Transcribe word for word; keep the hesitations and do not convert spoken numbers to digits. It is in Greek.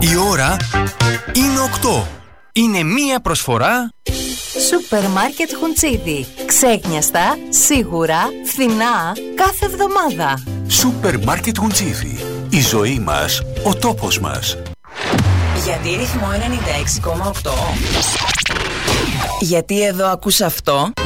Η ώρα είναι οκτώ. Είναι μία προσφορά Σούπερ Μάρκετ Χουντσίδη. Ξέχνιαστα, σίγουρα, φθηνά, κάθε εβδομάδα. Σούπερ Μάρκετ Χουντσίδη. Η ζωή μας, ο τόπος μας. Γιατί ρυθμό ενενήντα έξι κόμμα οκτώ? Γιατί εδώ ακούς αυτό?